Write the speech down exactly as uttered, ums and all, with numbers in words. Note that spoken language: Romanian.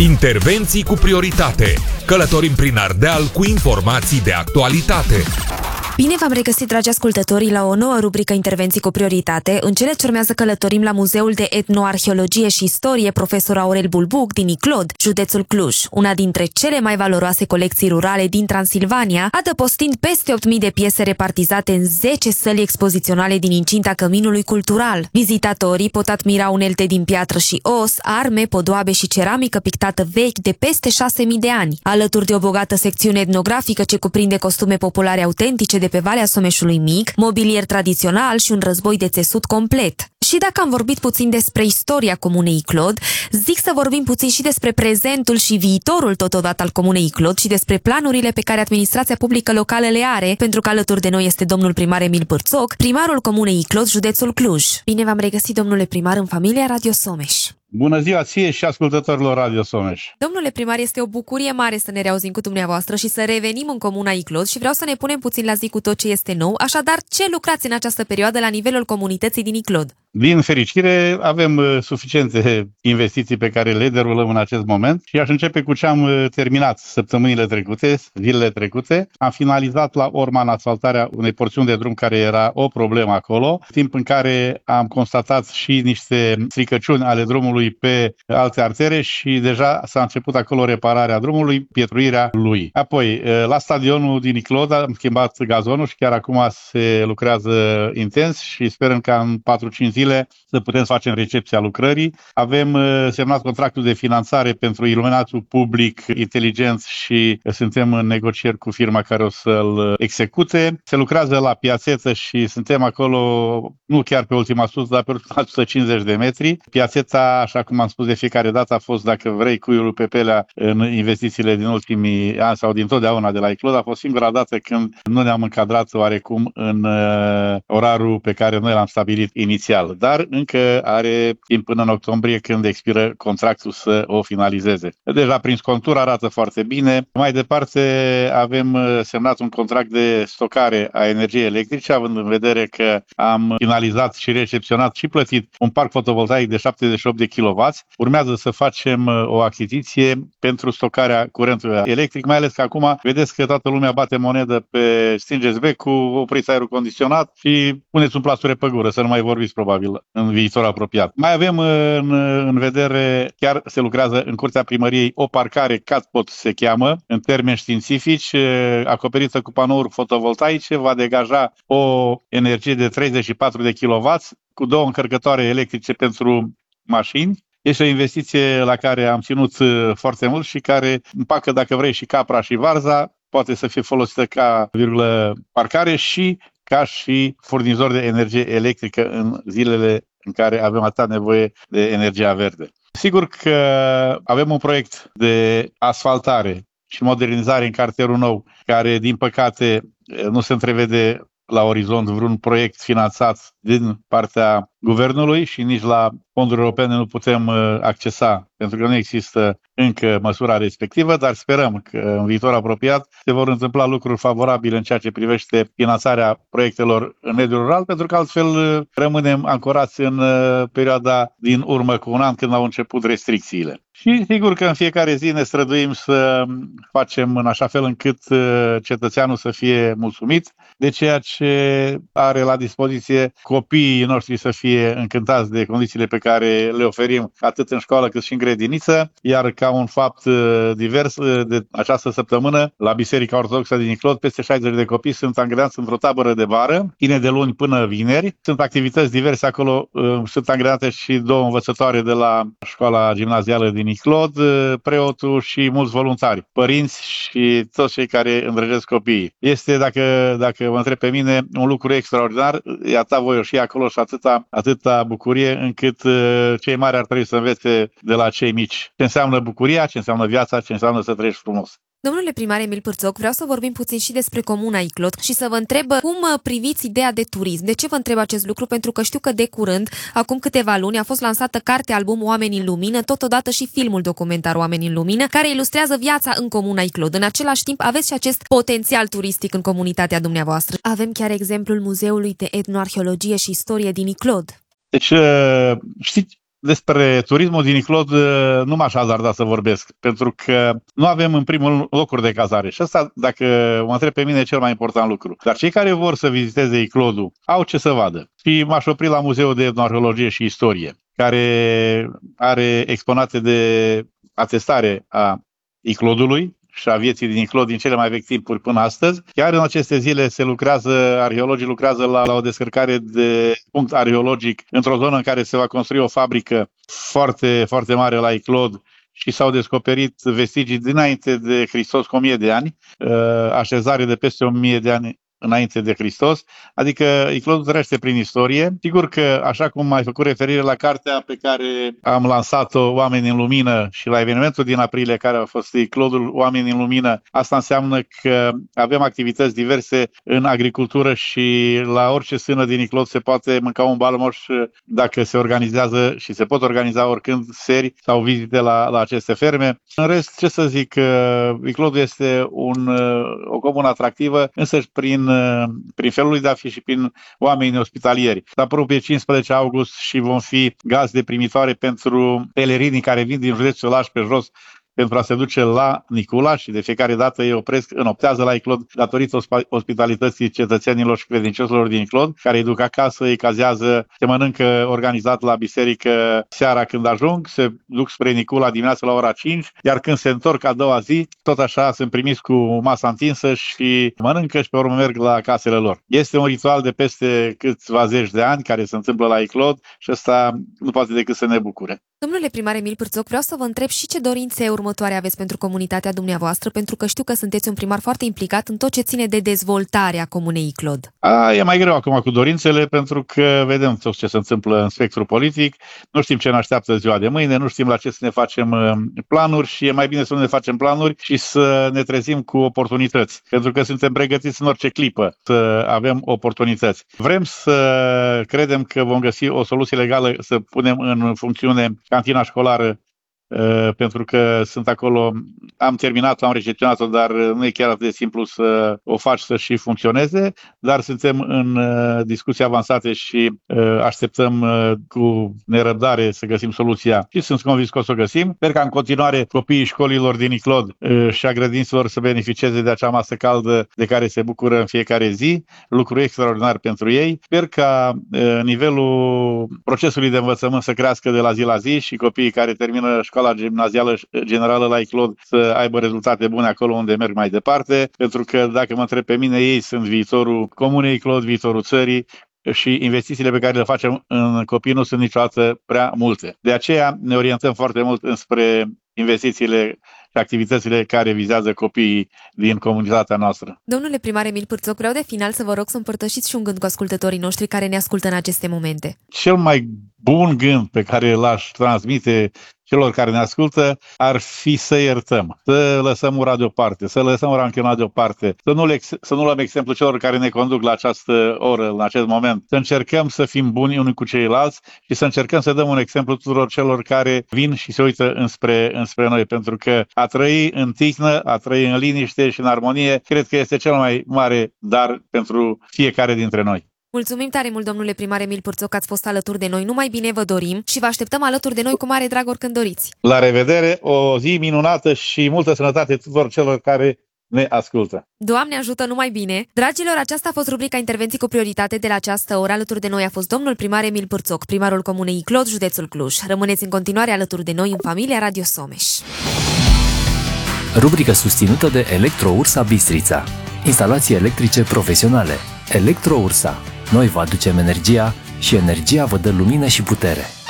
Intervenții cu prioritate. Călătorim prin Ardeal cu informații de actualitate. Bine v-am regăsit, dragi ascultătorii, la o nouă rubrică Intervenții cu prioritate. În cele ce urmează călătorim la Muzeul de Etnoarheologie și Istorie Profesor Aurel Bulbuc din Iclod, județul Cluj, una dintre cele mai valoroase colecții rurale din Transilvania, adăpostind peste opt mii de piese repartizate în zece săli expoziționale din incinta Căminului Cultural. Vizitatorii pot admira unelte din piatră și os, arme, podoabe și ceramică pictată vechi de peste șase mii de ani, alături de o bogată secțiune etnografică ce cuprinde costume populare autentice de pe Valea Someșului Mic, mobilier tradițional și un război de țesut complet. Și dacă am vorbit puțin despre istoria Comunei Iclod, zic să vorbim puțin și despre prezentul și viitorul totodată al Comunei Iclod și despre planurile pe care administrația publică locală le are, pentru că alături de noi este domnul primar Emil Pârțoc, primarul Comunei Iclod, județul Cluj. Bine v-am regăsit, domnule primar, în familia Radio Someș. Bună ziua ție și ascultătorilor Radio Someș! Domnule primar, este o bucurie mare să ne reauzim cu dumneavoastră și să revenim în Comuna Iclod și vreau să ne punem puțin la zi cu tot ce este nou. Așadar, ce lucrați în această perioadă la nivelul comunității din Iclod? Din fericire, avem uh, suficiente investiții pe care le derulăm în acest moment și aș începe cu ce am uh, terminat săptămânile trecute, zilele trecute. Am finalizat la Orman asfaltarea unei porțiuni de drum care era o problemă acolo, timp în care am constatat și niște stricăciuni ale drumului pe alte artere și deja s-a început acolo repararea drumului, pietruirea lui. Apoi, uh, la stadionul din Iclod am schimbat gazonul și chiar acum se lucrează intens și sperăm că în patru cinci zile să putem să facem recepția lucrării. Avem uh, semnat contractul de finanțare pentru iluminatul public inteligent și suntem în negocieri cu firma care o să-l execute. Se lucrează la piațetă și suntem acolo, nu chiar pe ultima sută, dar pe ultima o sută cincizeci de metri. Piațeta, așa cum am spus de fiecare dată, a fost, dacă vrei, cuiul pe pelea în investițiile din ultimii ani sau din totdeauna de la Iclod. A fost singura dată când nu ne-am încadrat oarecum în uh, orarul pe care noi l-am stabilit inițial. Dar încă are timp până în octombrie, când expiră contractul, să o finalizeze. Deja prins contur, arată foarte bine. Mai departe avem semnat un contract de stocare a energiei electrice, având în vedere că am finalizat și recepționat și plătit un parc fotovoltaic de șaptezeci și opt de kilowați. Urmează să facem o achiziție pentru stocarea curentului electric, mai ales că acum vedeți că toată lumea bate monedă pe stingeți becul, opriți aerul condiționat și puneți un plasture pe gură, să nu mai vorbiți probabil în viitor apropiat. Mai avem în, în vedere, chiar se lucrează în curtea primăriei, o parcare catpot se cheamă, în termeni științifici, acoperită cu panouri fotovoltaice, va degaja o energie de treizeci și patru de kilowați cu două încărcătoare electrice pentru mașini. Este o investiție la care am ținut foarte mult și care împacă, dacă vrei, și capra și varza, poate să fie folosită ca virgulă parcare și ca și furnizor de energie electrică în zilele în care avem atâta nevoie de energia verde. Sigur că avem un proiect de asfaltare și modernizare în cartierul nou, care, din păcate, nu se întrevede la orizont vreun proiect finanțat din partea guvernului și nici la fonduri europene nu putem accesa, pentru că nu există încă măsura respectivă, dar sperăm că în viitor apropiat se vor întâmpla lucruri favorabile în ceea ce privește finanțarea proiectelor în mediul rural, pentru că altfel rămânem ancorați în perioada din urmă cu un an, când au început restricțiile. Și sigur că în fiecare zi ne străduim să facem în așa fel încât cetățeanul să fie mulțumit de ceea ce are la dispoziție, copiii noștri să fie încântați de condițiile pe care le oferim atât în școală cât și în grădiniță, iar ca un fapt divers, de această săptămână la Biserica Ortodoxă din Iclod, peste șaizeci de copii sunt angrenați într-o tabără de vară, ține de luni până vineri. Sunt activități diverse acolo, sunt angrenate și două învățătoare de la școala gimnazială din Iclod, preotul și mulți voluntari, părinți și toți cei care îndrăgesc copiii. Este, dacă, dacă mă întreb pe mine, un lucru extraordinar, e atâta voioșie acolo și atâta, atâta bucurie, încât uh, cei mari ar trebui să învețe de la cei mici ce înseamnă bucuria, ce înseamnă viața, ce înseamnă să trăiești frumos. Domnule primar Emil Pârțoc, vreau să vorbim puțin și despre Comuna Iclod și să vă întreb cum priviți ideea de turism. De ce vă întreb acest lucru? Pentru că știu că de curând, acum câteva luni, a fost lansată cartea album Oameni în Lumină, totodată și filmul documentar Oameni în Lumină, care ilustrează viața în Comuna Iclod. În același timp, aveți și acest potențial turistic în comunitatea dumneavoastră. Avem chiar exemplul Muzeului de Etnoarheologie și Istorie din Iclod. Deci, știți, Despre turismul din Iclod nu m-aș hazarda să vorbesc, pentru că nu avem în primul locuri de cazare. Și asta, dacă mă întreb pe mine, e cel mai important lucru. Dar cei care vor să viziteze Iclodul au ce să vadă. Și m-aș opri la Muzeul de Etnoarheologie și Istorie, care are exponate de atestare a Iclodului și a vieții din Iclod din cele mai vechi timpuri până astăzi. Chiar în aceste zile se lucrează, arheologii lucrează la, la o descărcare de punct arheologic într-o zonă în care se va construi o fabrică foarte, foarte mare la Iclod și s-au descoperit vestigii dinainte de Hristos cu o mie de ani, așezare de peste o mie de ani înainte de Hristos, adică Iclodul trăiește prin istorie. Sigur că, așa cum ai făcut referire la cartea pe care am lansat-o, Oameni în Lumină, și la evenimentul din aprilie care a fost Iclodul Oameni în Lumină, asta înseamnă că avem activități diverse în agricultură și la orice sână din Iclod se poate mânca un balmoș dacă se organizează și se pot organiza oricând seri sau vizite la, la aceste ferme. În rest, ce să zic, Iclodul este un, o comună atractivă, însă prin prin felul lui de a fi și prin oamenii ospitalieri. Se apropie cincisprezece august și vom fi gazde primitoare pentru pelerinii care vin din județul Iași pe jos pentru a se duce la Nicula și de fiecare dată ei opresc, înoptează la Iclod datorită ospitalității cetățenilor și credincioșilor din Iclod, care îi duc acasă, îi cazează, se mănâncă organizat la biserică seara când ajung, se duc spre Nicula dimineața la ora cinci, iar când se întorc a doua zi, tot așa sunt primiți cu masa întinsă și mănâncă și pe urmă merg la casele lor. Este un ritual de peste câțiva zeci de ani care se întâmplă la Iclod și ăsta nu poate decât să ne bucure. Domnule primar Emil Pârțoc, vreau să vă întreb și ce dorințe următoare aveți pentru comunitatea dumneavoastră, pentru că știu că sunteți un primar foarte implicat în tot ce ține de dezvoltarea comunei Iclod. A, e mai greu acum cu dorințele, pentru că vedem tot ce se întâmplă în spectrul politic, nu știm ce ne așteaptă ziua de mâine, nu știm la ce să ne facem planuri și e mai bine să nu ne facem planuri și să ne trezim cu oportunități, pentru că suntem pregătiți în orice clipă să avem oportunități. Vrem să credem că vom găsi o soluție legală să punem în funcțiune cantina școlară, pentru că sunt acolo, am terminat-o, am recepționat-o, dar nu e chiar atât de simplu să o faci să și funcționeze, dar suntem în discuții avansate și așteptăm cu nerăbdare să găsim soluția și sunt convins că o să o găsim. Sper ca în continuare copiii școlilor din Iclod și a grădiniților să beneficieze de acea masă caldă de care se bucură în fiecare zi, lucru extraordinar pentru ei. Sper ca nivelul procesului de învățământ să crească de la zi la zi și copiii care termină școala gimnazială generală la Iclod să aibă rezultate bune acolo unde merg mai departe, pentru că dacă mă întreb pe mine, ei sunt viitorul comunei Iclod, viitorul țării și investițiile pe care le facem în copii nu sunt niciodată prea multe. De aceea ne orientăm foarte mult înspre investițiile și activitățile care vizează copiii din comunitatea noastră. Domnule primar Emil Pârțoc, vreau de final să vă rog să împărtășiți și un gând cu ascultătorii noștri care ne ascultă în aceste momente. Cel mai bun gând pe care l-aș transmite celor care ne ascultă ar fi să iertăm, să lăsăm ura deoparte, să lăsăm ranchiuna deoparte, să nu, le, să nu luăm exemplu celor care ne conduc la această oră, în acest moment, să încercăm să fim buni unii cu ceilalți și să încercăm să dăm un exemplu tuturor celor care vin și se uită înspre, înspre noi, pentru că a trăi în tihnă, a trăi în liniște și în armonie, cred că este cel mai mare dar pentru fiecare dintre noi. Mulțumim tare mult, domnule primar Emil Pârțoc, că ați fost alături de noi. Numai bine vă dorim și vă așteptăm alături de noi cu mare drag oricând doriți. La revedere, o zi minunată și multă sănătate tuturor celor care ne ascultă. Doamne ajută, numai bine! Dragilor, aceasta a fost rubrica Intervenții cu prioritate de la această oră. Alături de noi a fost domnul primar Emil Pârțoc, primarul comunei Iclod, județul Cluj. Rămâneți în continuare alături de noi în familia Radio Someș. Rubrică susținută de Electro-Ursa Bistrița. Instalații electrice profesionale. Electro-Ursa. Noi vă aducem energia și energia vă dă lumină și putere.